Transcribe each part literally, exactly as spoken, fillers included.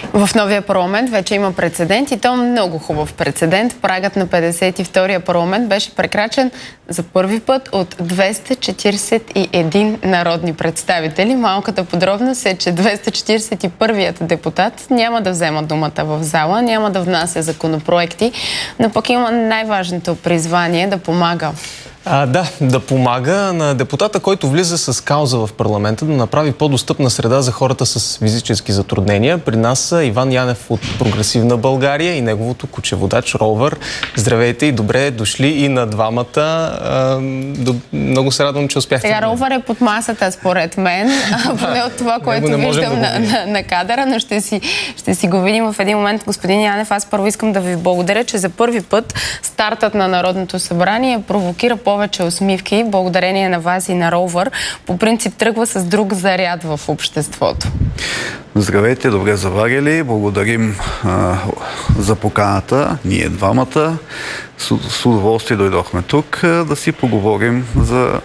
В новия парламент вече има прецедент и то много хубав прецедент. Прагът на петдесет и втория парламент беше прекрачен за първи път от двеста четиридесет и един народни представители. Малката подробност е, че двеста четиридесет и първият депутат няма да взема думата в зала, няма да внася законопроекти, но пък има най-важното призвание да помага. А, да, да помага на депутата, който влиза с кауза в парламента, да направи по-достъпна среда за хората с физически затруднения. При нас са Иван Янев от Прогресивна България и неговото кучеводач Ровър. Здравейте и добре дошли и на двамата. А, до... Много се радвам, че успяхте. Сега Ровър е под масата, според мен, поне от това, което виждам да на, на, на кадъра, но ще си, ще си го видим в един момент. Господин Янев, аз първо искам да ви благодаря, че за първи път стартът на Народното събрание провокира повече усмивки, благодарение на вас и на Ровър. По принцип тръгва с друг заряд в обществото. Здравейте, добре заварили. Благодарим а, за поканата, ние двамата. С, с удоволствие дойдохме тук а, да си поговорим за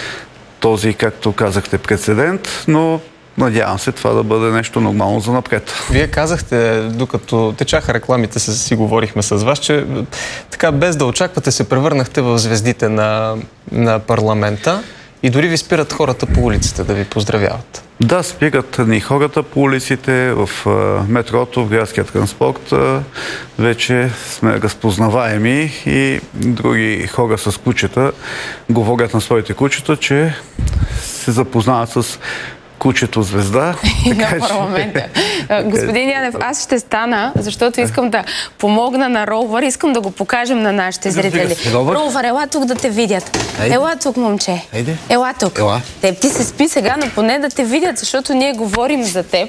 този, както казахте, прецедент, но надявам се това да бъде нещо нормално за напред. Вие казахте, докато течаха рекламите, си говорихме с вас, че така без да очаквате се превърнахте в звездите на, на парламента и дори ви спират хората по улиците да ви поздравяват. Да, спират ни хората по улиците, в метрото, в градския транспорт. Вече сме разпознаваеми и други хора с кучета говорят на своите кучета, че се запознават с кучето звезда. И на парламента. Господин Янев, аз ще стана, защото искам да помогна на Ровър, искам да го покажем на нашите зрители. Ровър, ела тук да те видят. Ела тук, момче. Ела тук. Теб ти се спи сега, но поне да те видят, защото ние говорим за теб.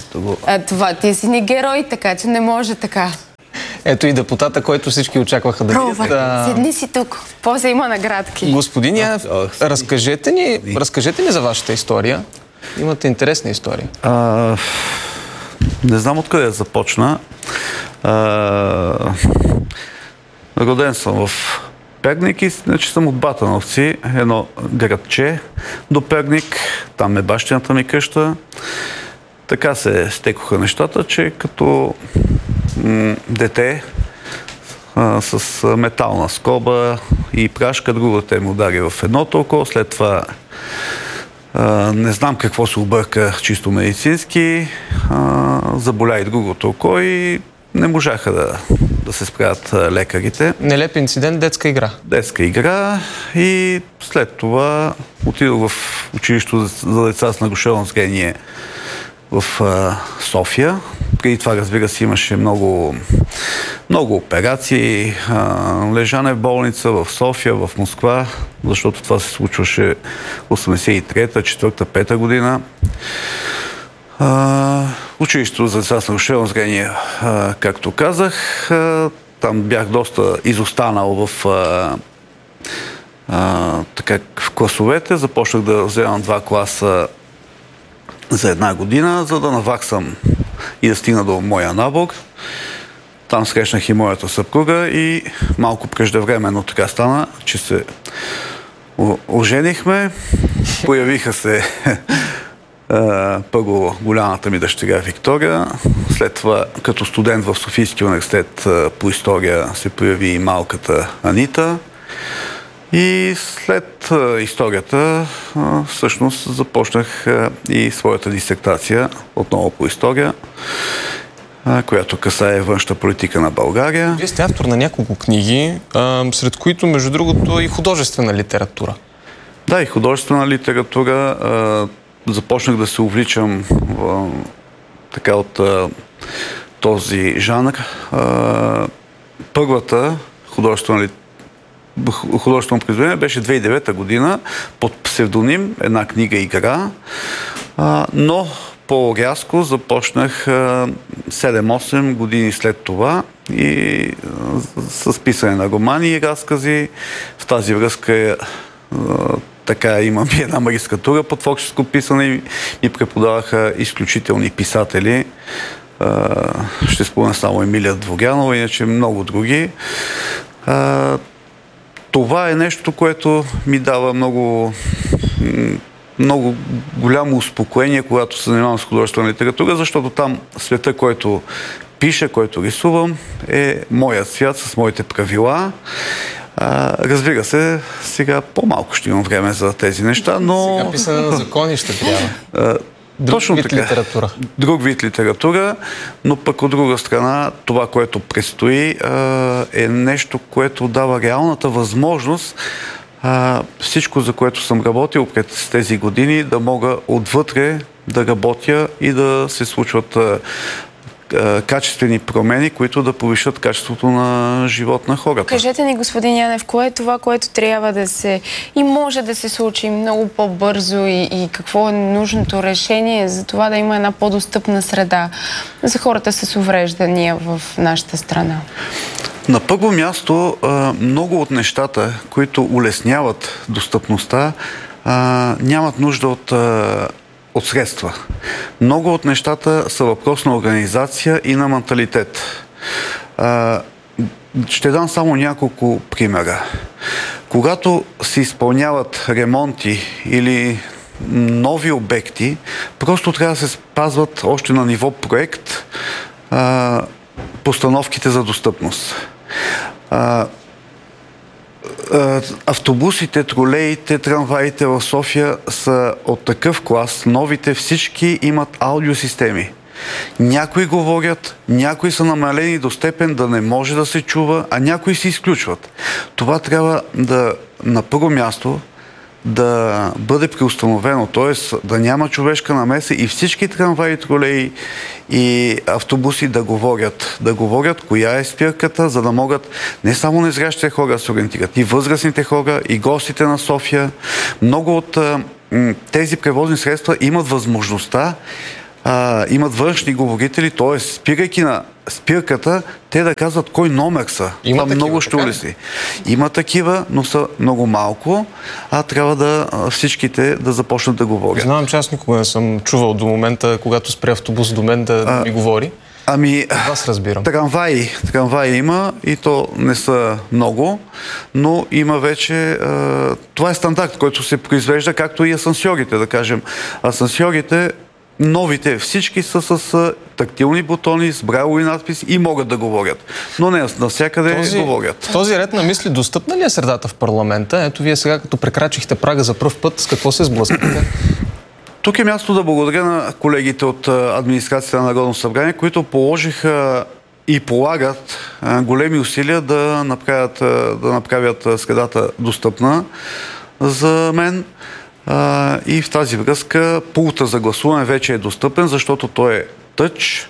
Това, ти си ни герой, така че не може така. Ето и депутата, който всички очакваха да видят. Ровър, седни си тук. После има наградки. Господин Янев, разкажете ни, разкажете ни за вашата история. Имате интересна история. А, не знам откъде да започна. А, роден съм в Перник и значи съм от Батановци, едно градче до Перник. Там е бащината ми къща. Така се стекоха нещата, че като м- дете а, с метална скоба и прашка, другата му удари в едното око, след това Uh, не знам какво се обърка чисто медицински, uh, заболя и другото око и не можаха да, да се справят uh, лекарите. Нелеп инцидент, детска игра. Детска игра и след това отидох в училището за деца с нарушено зрение в uh, София. Преди това, разбира се, имаше много, много операции, а, лежане в болница в София, в Москва, защото това се случваше осемдесет и трета, четвърта, пета година. А, училището за деца с нарушено зрение, а, както казах, а, там бях доста изостанал в, а, а, така, в класовете. Започнах да вземам два класа за една година, за да наваксам и да стигна до моя набор. Там срещнах и моята съпруга и малко преждевременно така стана, че се оженихме. Появиха се първо голямата ми дъщеря Виктория. След това като студент в Софийския университет по история се появи и малката Анита. И след а, историята а, всъщност започнах а, и своята дисертация отново по история, а, която касае външна политика на България. Вие сте автор на няколко книги, а, сред които, между другото, и художествена литература. Да, и художествена литература. А, започнах да се увличам а, така от а, този жанр. А, първата художествена литература художествено произведение беше две хиляди и девета година под псевдоним, една книга игра, а, но по-рязко започнах а, седем-осем години след това и а, с писане на романи и разкази. В тази връзка а, така имам и една магистратура по творческо писане и ми преподаваха изключителни писатели. А, ще спомня само Емилия Дворянова, иначе много други. А, Това е нещо, което ми дава много много голямо успокоение, когато се занимавам с художествена литература, защото там света, който пиша, който рисувам, е моят свят с моите правила. А, разбира се, сега по-малко ще имам време за тези неща, но... Сега писане на закони ще трябва. Друг Точно вид така. литература. Друг вид литература, но пък от друга страна това, което предстои, е нещо, което дава реалната възможност всичко, за което съм работил през тези години, да мога отвътре да работя и да се случват качествени промени, които да повишат качеството на живот на хората. Кажете ни, господин Янев, кое е това, което трябва да се и може да се случи много по-бързо и, и какво е нужното решение за това да има една по-достъпна среда за хората с увреждания в нашата страна? На първо място, много от нещата, които улесняват достъпността, нямат нужда от от средства. Много от нещата са въпрос на организация и на менталитет. А, ще дам само няколко примера. Когато се изпълняват ремонти или нови обекти, просто трябва да се спазват още на ниво проект а, постановките за достъпност. А, автобусите, тролеите, трамваите в София са от такъв клас. Новите всички имат аудиосистеми. Някои говорят, някои са намалени до степен да не може да се чува, а някои се изключват. Това трябва да, на първо място, да бъде преустановено, т.е. да няма човешка намеса и всички трамваи, тролеи и автобуси да говорят. Да говорят коя е спирката, за да могат не само незрящите хора да се ориентират, и възрастните хора, и гостите на София. Много от м- тези превозни средства имат възможността, а, имат външни говорители, т.е. спирайки на спирката, те да казват кой номер са. Има Това такива, много ще улесни. Има такива, но са много малко, а трябва да всичките да започнат да говорят. Знам, че аз никога не съм чувал до момента, когато спре автобус до мен да а, ми говори. Ами, аз разбирам. Трамваи, трамваи има и то не са много, но има вече... А, това е стандарт, който се произвежда, както и асансьорите, да кажем. Асансьорите, новите, всички са с тактилни бутони, с брайлови надписи и могат да говорят. Но не навсякъде този, говорят. В този ред на мисли достъпна ли е средата в парламента? Ето вие сега, като прекрачихте прага за пръв път, с какво се сблъскате? Тук е място да благодаря на колегите от администрацията на Народно събрание, които положиха и полагат големи усилия да направят, да направят средата достъпна за мен. Uh, и в тази връзка пулта за гласуване вече е достъпен, защото той е тъч,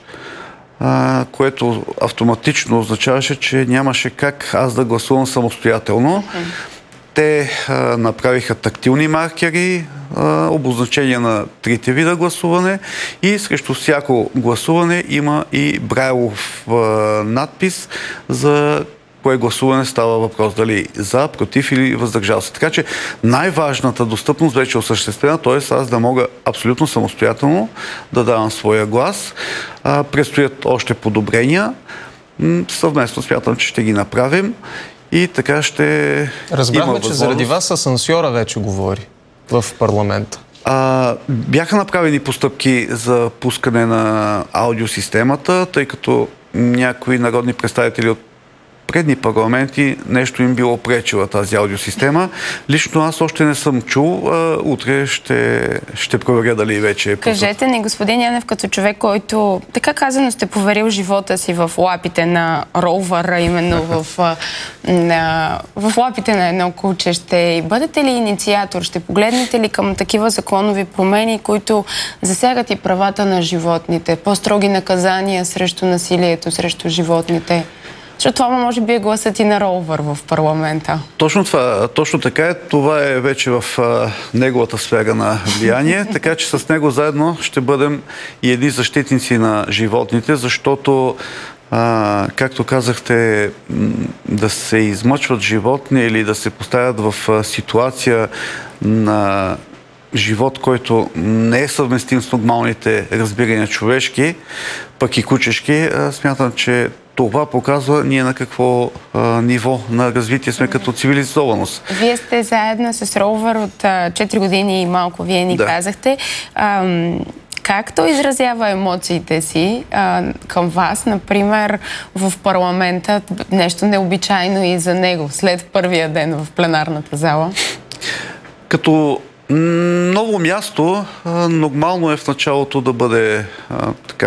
uh, което автоматично означаваше, че нямаше как аз да гласувам самостоятелно. Okay. Те uh, направиха тактилни маркери, uh, обозначения на трите вида гласуване и срещу всяко гласуване има и брайлов uh, надпис за кое гласуване става въпрос, дали за, против или въздържал се. Така че най-важната достъпност вече е осъществена, т.е. аз да мога абсолютно самостоятелно да давам своя глас. А, предстоят още подобрения. Съвместно смятам, че ще ги направим и така ще... Разбрахме, че заради вас асансьора вече говори в парламента. А, бяха направени постъпки за пускане на аудиосистемата, тъй като някои народни представители от предни парламенти нещо им било пречила тази аудиосистема. Лично аз още не съм чул. А, утре ще, ще проверя дали вече е пуснат. Кажете ни, господин Янев, като човек, който така казано сте поверил живота си в лапите на ровъра, именно в, на, в лапите на едно куче, ще бъдете ли инициатор? Ще погледнете ли към такива законови промени, които засягат и правата на животните? По-строги наказания срещу насилието, срещу животните? Защото това може би е гласът и на ровър в парламента. Точно това, точно така е. Това е вече в а, неговата сфера на влияние, така че с него заедно ще бъдем и едни защитници на животните, защото, а, както казахте, да се измъчват животни или да се поставят в а, ситуация на живот, който не е съвместим с нормалните разбирания човешки, пък и кучешки, смятам, че това показва ние на какво а, ниво на развитие сме като цивилизованост. Вие сте заедно с Ровер от а, четири години и малко, вие ни да. казахте. Ам, как той изразява емоциите си а, към вас, например, в парламента, нещо необичайно и за него, след първия ден в пленарната зала? Като ново място, а, нормално е в началото да бъде а, така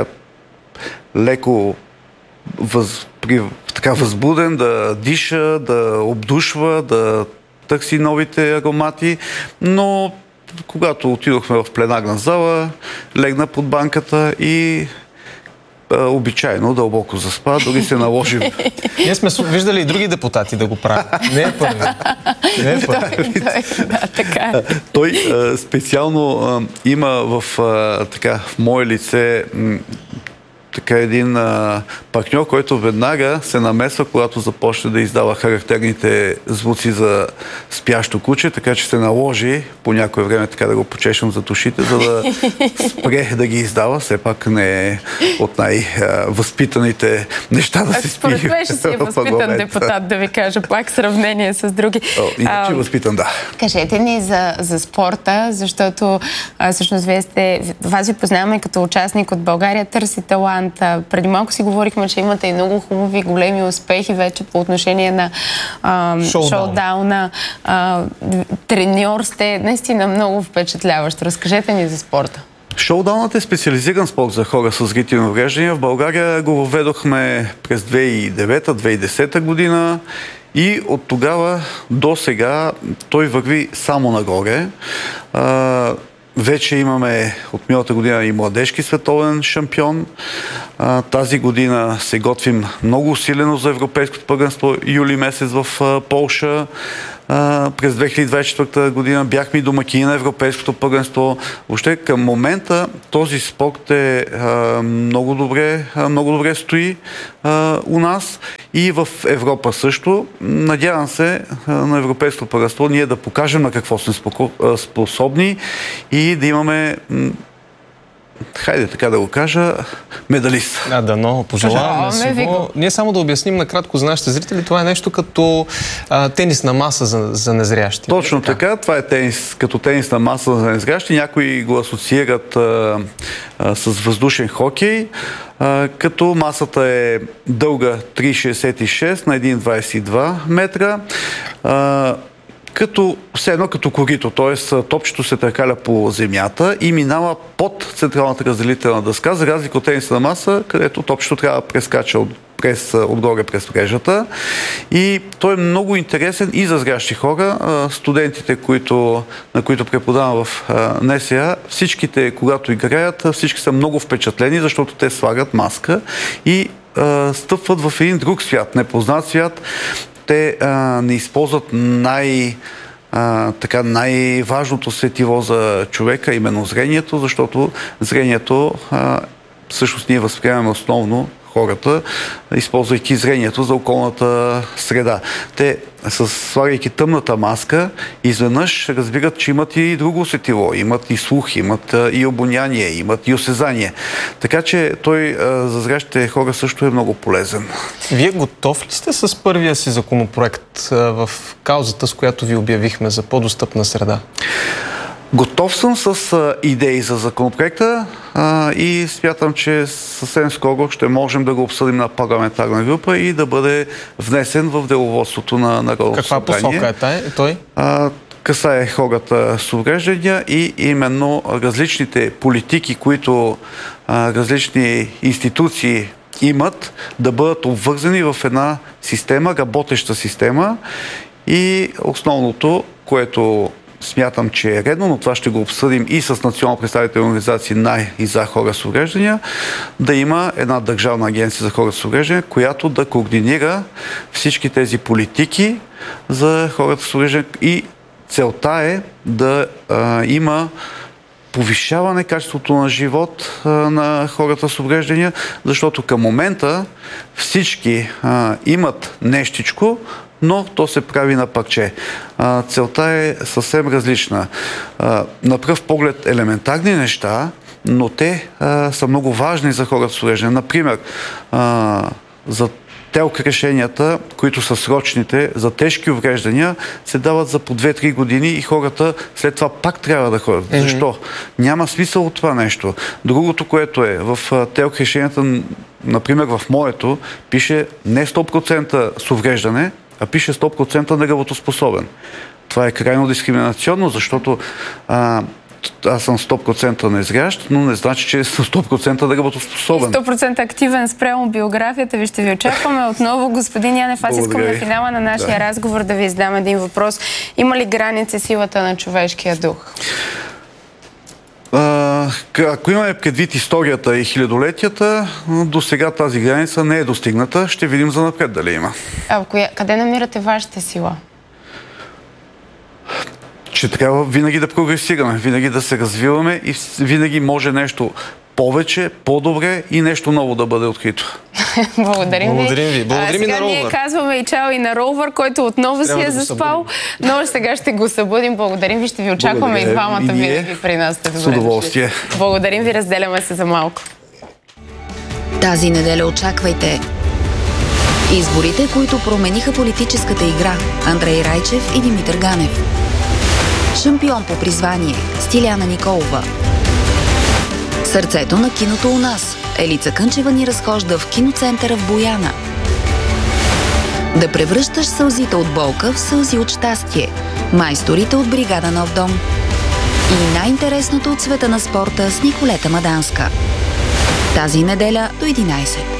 леко въз, при, така възбуден, да диша, да обдушва, да търси новите аромати, но когато отидохме в пленарна зала, легна под банката и а, обичайно дълбоко заспа, дори се наложи. Ние сме виждали и други депутати да го правят. Не е първи. Не е първи. Да, така е. Той а, специално а, има в, а, така, в мое лице м, така един а, партньор, който веднага се намесва, когато започне да издава характерните звуци за спящо куче, така че се наложи по някое време така да го почешам за душите, за да спре да ги издава. Все пак не е от най-възпитаните неща да се спи. Според мен ще си е възпитан депутат, да ви кажа, пак сравнение с други. О, иначе а, възпитан, да. Кажете ни за, за спорта, защото а, всъщност вие сте, вас ви познаваме като участник от България търси талант. Преди малко си говорихме, че имате и много хубави, големи успехи вече по отношение на а, шоудауна. А, треньор сте, наистина много впечатляващ. Разкажете ни за спорта. Шоудаунът е специализиран спорт за хора с зрителни увреждания. В България го въведохме през две хиляди и девета - две хиляди и десета година и от тогава до сега той върви само нагоре. А, Вече имаме от миналата година и младежки световен шампион. А, тази година се готвим много усилено за Европейското първенство юли месец в а, Полша. А, през две хиляди двадесет и четвърта година бяхме и домакини на Европейското първенство. Въобще към момента този спорт е а, много добре, а, много добре стои а, у нас и в Европа също. Надявам се а, на Европейското първенство ние да покажем на какво сме способни и да имаме, хайде така да го кажа, медалист. Да, да, но пожелаваме си го. Ние само да обясним накратко за нашите зрители, това е нещо като а, тенисна маса за, за незрящи. Точно така. така, това е тенис, като тенисна маса за незрящи. Някои го асоциират а, а, с въздушен хокей, а, като масата е дълга три шейсет и шест на един цяло двадесет и два метра. А, като, все едно като корито, т.е. топчето се търкаля по земята и минава под централната разделителна дъска, за разлика от тенисна маса, където топчето трябва да прескача от, през, отгоре през мрежата. И той е много интересен и за зрящи хора. Студентите, които, на които преподавам в НСА, всичките, когато играят, всички са много впечатлени, защото те слагат маска и а, стъпват в един друг свят, непознат свят. Те а, не използват най, а, така, най-важното сетиво за човека, именно зрението, защото зрението а, всъщност ние възприемаме основно хората, използвайки зрението за околната среда. Те, слагайки тъмната маска, изведнъж разбират, че имат и друго сетиво. Имат и слух, имат и обоняние, имат и осезание. Така че той за зрящите хора също е много полезен. Вие готов ли сте с първия си законопроект в каузата, с която ви обявихме за по-достъпна среда? Готов съм с а, идеи за законопроекта а, и смятам, че съвсем скоро ще можем да го обсъдим на парламентарна група и да бъде внесен в деловодството на Народното събрание. Каква посока е той? А, касае хората с увреждания и именно различните политики, които а, различни институции имат, да бъдат обвързани в една система, работеща система и основното, което смятам, че е редно, но това ще го обсъдим и с национално представителни организации на и за хора с увреждания, да има една държавна агенция за хора с увреждания, която да координира всички тези политики за хората с увреждания и целта е да а, има повишаване качеството на живот а, на хората с увреждания, защото към момента всички а, имат нещичко, но то се прави на парче. А, целта е съвсем различна. А, на пръв поглед елементарни неща, но те а, са много важни за хората с увреждания. Например, а, за телк решенията, които са срочните, за тежки увреждания, се дават за по две-три години и хората след това пак трябва да ходят. Mm-hmm. Защо? Няма смисъл от това нещо. Другото, което е, в телк решенията, например в моето, пише не сто процента с увреждане, а пише сто процента неработоспособен. Това е крайно дискриминационно, защото а, аз съм сто процента незрящ, но не значи, че съм сто процента неработоспособен. сто процента активен спрямо биографията ви. Ще ви очакваме отново. Господин Янев, аз искам на финала на нашия да. разговор да ви задам един въпрос. Има ли граници силата на човешкия дух? А, ако имаме предвид историята и хилядолетията, до сега тази граница не е достигната. Ще видим за напред дали има. А коя, къде намирате вашата сила? Че трябва винаги да прогресираме, винаги да се развиваме и винаги може нещо повече, по-добре и нещо ново да бъде открито. Благодарим ви. Благодарим ви. Благодарим и на Ровър. Сега ние казваме и чао и на Ровър, който отново трябва си е да заспал, но сега ще го събудим. Благодарим ви, ще ви очакваме. Благодаря. И двамата и винаги при нас. С удоволствие. Благодарим ви, разделяме се за малко. Тази неделя очаквайте изборите, които промениха политическата игра. Андрей Райчев и Димитър Ганев. Шампион по призвание Стиляна Николова. Сърцето на киното у нас. Елица Кънчева ни разхожда в киноцентъра в Бояна. Да превръщаш сълзите от болка в сълзи от щастие. Майсторите от бригада Нов дом. И най-интересното от света на спорта с Николета Маданска. Тази неделя до единайсет.